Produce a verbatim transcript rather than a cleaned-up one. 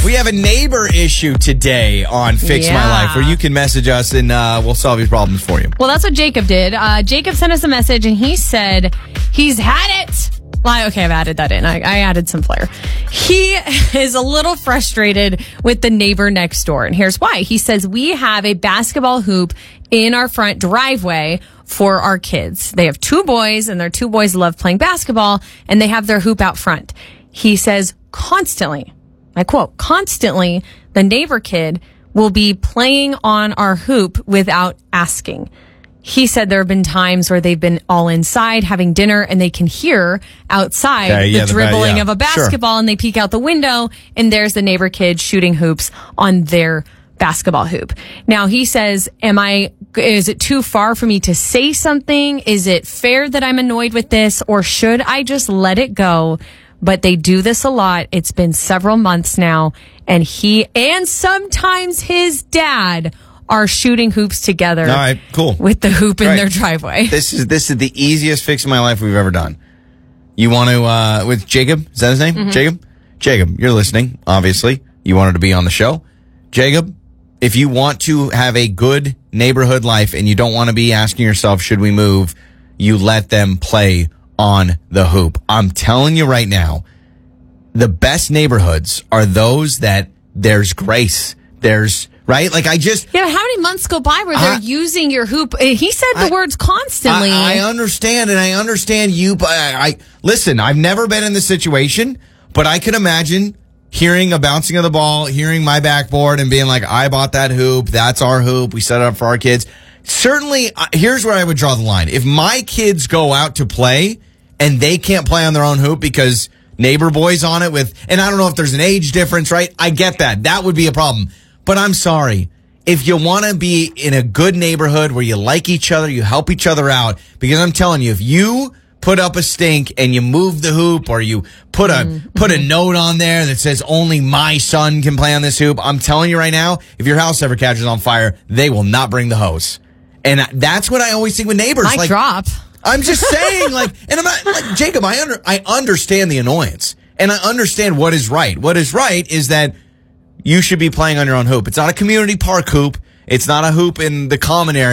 We have a neighbor issue today on Fix Yeah. My Life where you can message us and uh, we'll solve your problems for you. Well, that's what Jacob did. Uh, Jacob sent us a message and he said he's had it. Well, okay, I've added that in. I, I added some flair. He is a little frustrated with the neighbor next door. And here's why. He says, we have a basketball hoop in our front driveway for our kids. They have two boys and their two boys love playing basketball and they have their hoop out front. He says constantly, I quote, constantly, the neighbor kid will be playing on our hoop without asking. He said there have been times where they've been all inside having dinner and they can hear outside Okay, yeah, the the ba- dribbling yeah, of a basketball, and they peek out the window and there's the neighbor kid shooting hoops on their basketball hoop. Now he says, am I, is it too far for me to say something? Is it fair that I'm annoyed with this, or should I just let it go? But they do this a lot. It's been several months now, and he and sometimes his dad are shooting hoops together. All right, cool. With the hoop in Right. their driveway. This is this is the easiest Fix My Life we've ever done. You want to, uh, with Jacob? Is that his name? Mm-hmm. Jacob? Jacob, you're listening, obviously. You wanted to be on the show. Jacob, if you want to have a good neighborhood life and you don't want to be asking yourself, should we move? You let them play on the hoop. I'm telling you right now, the best neighborhoods are those that there's grace. There's, right? Like I just, Yeah, but how many months go by where they're I- using your hoop? Uh, He said the I- words constantly. I, I understand, and I understand you. But I, I listen. I've never been in this situation, but I could imagine hearing a bouncing of the ball, hearing my backboard, and being like, "I bought that hoop. That's our hoop. We set it up for our kids." Certainly, uh, here's where I would draw the line. If my kids go out to play and they can't play on their own hoop because neighbor boy's on it with, and I don't know if there's an age difference, right? I get that. That would be a problem. But I'm sorry. If you want to be in a good neighborhood where you like each other, you help each other out, because I'm telling you, if you put up a stink and you move the hoop, or you put a mm-hmm. put a note on there that says only my son can play on this hoop, I'm telling you right now, if your house ever catches on fire, they will not bring the hose. And that's what I always think with neighbors. Mic like, drop. I'm just saying, like, and I'm not, like, Jacob, I under, I understand the annoyance, and I understand what is right. What is right is that you should be playing on your own hoop. It's not a community park hoop. It's not a hoop in the common area.